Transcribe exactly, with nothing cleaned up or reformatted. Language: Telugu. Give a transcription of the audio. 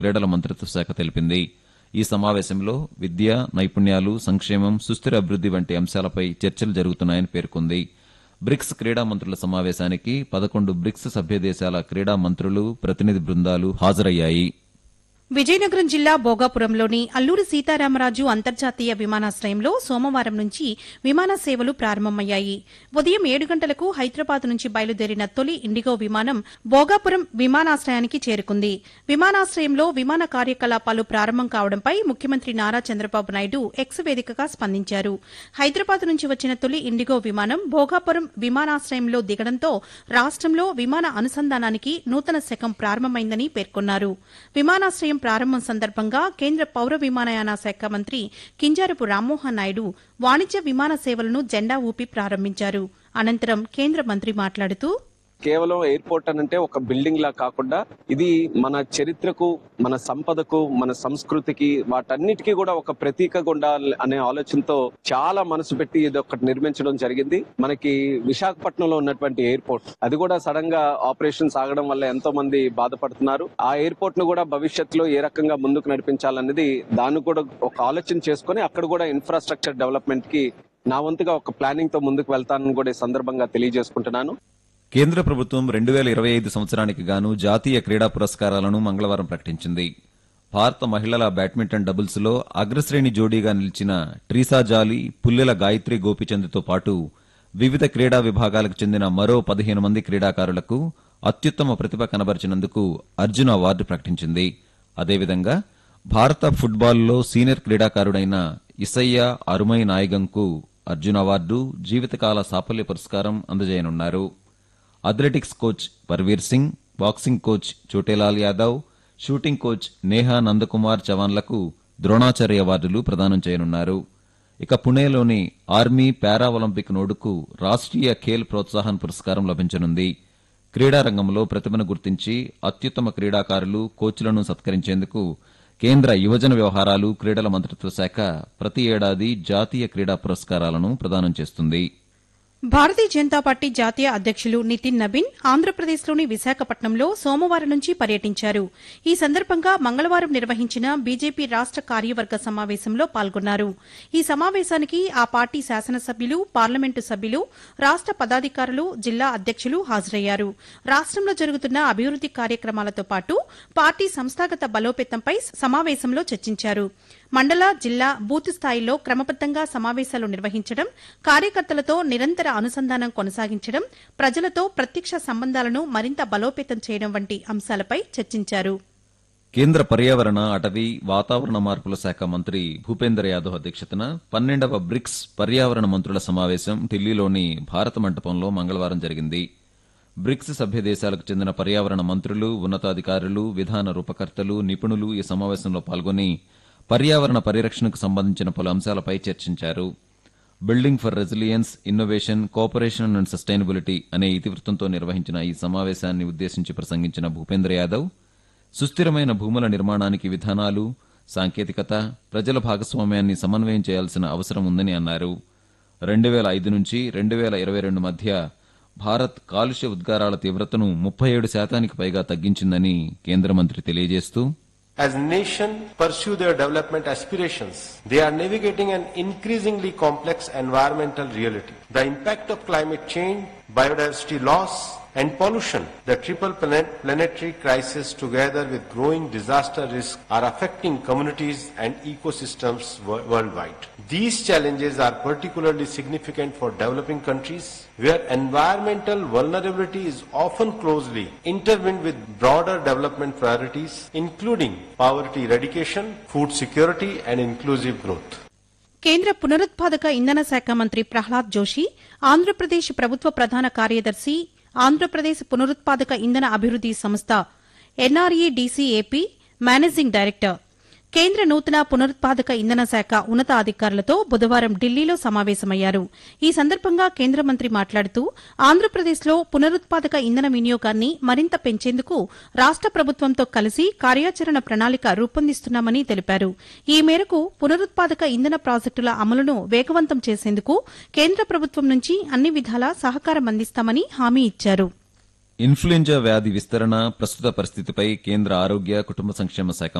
క్రీడల మంత్రిత్వ శాఖ తెలిపింది. ఈ సమావేశంలో విద్య, నైపుణ్యాలు, సంక్షేమం, సుస్థిర అభివృద్ది వంటి అంశాలపై చర్చలు జరుగుతున్నాయని పేర్కొంది. బ్రిక్స్ క్రీడా మంత్రుల సమావేశానికి పదకొండు బ్రిక్స్ సభ్య దేశాల క్రీడా మంత్రులు, ప్రతినిధి బృందాలు హాజరయ్యాయి. విజయనగరం జిల్లా భోగాపురంలోని అల్లూరి సీతారామరాజు అంతర్జాతీయ విమానాశ్రయంలో సోమవారం నుంచి విమాన సేవలు ప్రారంభమయ్యాయి. ఉదయం ఏడు గంటలకు హైదరాబాద్ నుంచి బయలుదేరిన తొలి ఇండిగో విమానం భోగాపురం విమానాశ్రయానికి చేరుకుంది. విమానాశ్రయంలో విమాన కార్యకలాపాలు ప్రారంభం కావడంపై ముఖ్యమంత్రి నారా చంద్రబాబు నాయుడు ఎక్స్ వేదికగా స్పందించారు. హైదరాబాద్ నుంచి వచ్చిన తొలి ఇండిగో విమానం భోగాపురం విమానాశ్రయంలో దిగడంతో రాష్టంలో విమాన అనుసంధానానికి నూతన శకం ప్రారంభమైందని పేర్కొన్నారు. విమానాశ్రయం ప్రారంభం సందర్భంగా కేంద్ర పౌర విమానయాన శాఖ మంత్రి కింజారపు రామ్మోహన్ నాయుడు వాణిజ్య విమాన సేవలను జెండా ఊపి ప్రారంభించారు. అనంతరం కేంద్ర మంత్రి మాట్లాడుతూ, కేవలం ఎయిర్పోర్ట్ అనంటే ఒక బిల్డింగ్ లా కాకుండా ఇది మన చరిత్రకు, మన సంపదకు, మన సంస్కృతికి, వాటన్నిటికీ కూడా ఒక ప్రతీకగా ఉండాలి అనే ఆలోచనతో చాలా మనసు పెట్టి ఇది ఒకటి నిర్మించడం జరిగింది. మనకి విశాఖపట్నంలో ఉన్నటువంటి ఎయిర్పోర్ట్ అది కూడా సడన్ గా ఆపరేషన్ సాగడం వల్ల ఎంతో మంది బాధపడుతున్నారు. ఆ ఎయిర్పోర్ట్ ను కూడా భవిష్యత్తులో ఏ రకంగా ముందుకు నడిపించాలనేది దాన్ని కూడా ఒక ఆలోచన చేసుకుని అక్కడ కూడా ఇన్ఫ్రాస్ట్రక్చర్ డెవలప్మెంట్ కి నా వంతుగా ఒక ప్లానింగ్ తో ముందుకు వెళ్తానని కూడా ఈ సందర్భంగా తెలియజేసుకుంటున్నాను. కేంద్ర ప్రభుత్వం రెండు వేల ఇరవై ఐదు సంవత్సరానికి గాను జాతీయ క్రీడా పురస్కారాలను మంగళవారం ప్రకటించింది. భారత మహిళల బ్యాడ్మింటన్ డబుల్స్ లో అగ్రశ్రేణి జోడీగా నిలిచిన ట్రీసా జాలీ, పుల్లెల గాయత్రి గోపిచంద్తో పాటు వివిధ క్రీడా విభాగాలకు చెందిన మరో పదిహేను మంది క్రీడాకారులకు అత్యుత్తమ ప్రతిభ కనబరిచినందుకు అర్జున అవార్డు ప్రకటించింది. అదేవిధంగా భారత ఫుట్బాల్లో సీనియర్ క్రీడాకారుడైన ఇసయ్య అరుమై నాయగంకు అర్జున అవార్డు, జీవితకాల సాఫల్య పురస్కారం అందజేయనున్నారు. Athletics coach పర్వీర్ Singh, boxing coach Chhotelal Yadav, shooting coach Neha Nandakumar చవాన్లకు Dronacharya అవార్డులు ప్రదానం చేయనున్నారు. ఇక పుణేలోని ఆర్మీ పారా ఒలింపిక్ నోడుకు రాష్ట్రీయ ఖేల్ ప్రోత్సాహన్ పురస్కారం లభించనుంది. క్రీడారంగంలో ప్రతిభను గుర్తించి అత్యుత్తమ క్రీడాకారులు, కోచ్లను సత్కరించేందుకు కేంద్ర యువజన వ్యవహారాలు, క్రీడల మంత్రిత్వ శాఖ ప్రతి ఏడాది జాతీయ క్రీడా పురస్కారాలను ప్రదానం చేస్తుంది. భారతీయ జనతా పార్టీ జాతీయ అధ్యకులు నితిన్ నబీన్ ఆంధ్రప్రదేశ్లోని విశాఖపట్నంలో సోమవారం నుంచి పర్యటించారు. ఈ సందర్భంగా మంగళవారం నిర్వహించిన బీజేపీ రాష్ట కార్యవర్గ సమావేశంలో పాల్గొన్నారు. ఈ సమావేశానికి ఆ పార్టీ శాసనసభ్యులు, పార్లమెంటు సభ్యులు, రాష్ట పదాధికారులు, జిల్లా అధ్యకులు హాజరయ్యారు. రాష్టంలో జరుగుతున్న అభివృద్ది కార్యక్రమాలతో పాటు పార్టీ సంస్థాగత బలోపేతంపై సమావేశంలో చర్చించారు. మండల, జిల్లా, బూత్ స్థాయిలో క్రమబద్దంగా సమావేశాలు నిర్వహించడం, కార్యకర్తలతో నిరంతర అనుసంధానం కొనసాగించడం, ప్రజలతో ప్రత్యక్ష సంబంధాలను మరింత బలోపేతం చేయడం వంటి అంశాలపై చర్చించారు. కేంద్ర పర్యావరణ, అటవీ, వాతావరణ మార్పుల శాఖ మంత్రి భూపేందర్ యాదవ్ అధ్యక్షతన పన్నెండవ బ్రిక్స్ పర్యావరణ మంత్రుల సమావేశం ఢిల్లీలోని భారత మంటపంలో మంగళవారం జరిగింది. బ్రిక్స్ సభ్య దేశాలకు చెందిన పర్యావరణ మంత్రులు, ఉన్నతాధికారులు, విధాన రూపకర్తలు, నిపుణులు ఈ సమావేశంలో పాల్గొని పర్యావరణ పరిరక్షణకు సంబంధించిన పలు అంశాలపై చర్చించారు. Building for resilience, innovation, cooperation and sustainability అనే ఇతివృత్తంతో నిర్వహించిన ఈ సమావేశాన్ని ఉద్దేశించి ప్రసంగించిన భూపేంద్ర యాదవ్ సుస్థిరమైన భూముల నిర్మాణానికి విధానాలు, సాంకేతికత, ప్రజల భాగస్వామ్యాన్ని సమన్వయం చేయాల్సిన అవసరం ఉందని అన్నారు. రెండు వేల ఐదు నుంచి రెండు వేల ఇరవై రెండు మధ్య భారత్ కాలుష్య ఉద్గారాల తీవ్రతను ముప్పై ఏడు శాతానికి పైగా తగ్గించిందని కేంద్ర మంత్రి తెలియజేస్తూ, As nations pursue their development aspirations, they are navigating an increasingly complex environmental reality. The impact of climate change, biodiversity loss, and pollution, the triple planetary crisis together with growing disaster risk are affecting communities and ecosystems worldwide. These challenges are particularly significant for developing countries where environmental vulnerability is often closely intertwined with broader development priorities including poverty eradication, food security and inclusive growth. కేంద్ర పునరుత్పాదక ఇంధన శాఖ మంత్రి ప్రహ్లాద్ జోషి, ఆంధ్రప్రదేశ్ ప్రభుత్వ ప్రధాన కార్యదర్శి, ఆంధ్రప్రదేశ్ పునరుత్పాదక ఇంధన అభివృద్ది సంస్థ ఎన్ఆర్ఈడీసీఏపీ మేనేజింగ్ డైరెక్టర్, కేంద్ర నూతన పునరుత్పాదక ఇంధన శాఖ ఉన్నతాధికారులతో బుధవారం ఢిల్లీలో సమావేశమయ్యారు. ఈ సందర్భంగా కేంద్ర మంత్రి మాట్లాడుతూ, ఆంధ్రప్రదేశ్లో పునరుత్పాదక ఇంధన వినియోగాన్ని మరింత పెంచేందుకు రాష్ట ప్రభుత్వంతో కలిసి కార్యాచరణ ప్రణాళిక రూపొందిస్తున్నామని తెలిపారు. ఈ మేరకు పునరుత్పాదక ఇంధన ప్రాజెక్టుల అమలును వేగవంతం చేసేందుకు కేంద్ర ప్రభుత్వం నుంచి అన్ని విధాలా సహకారం అందిస్తామని హామీ ఇచ్చారు. ఇన్ఫ్లుయెంజా వ్యాధి విస్తరణ ప్రస్తుత పరిస్థితిపై కేంద్ర ఆరోగ్య కుటుంబ సంక్షేమ శాఖ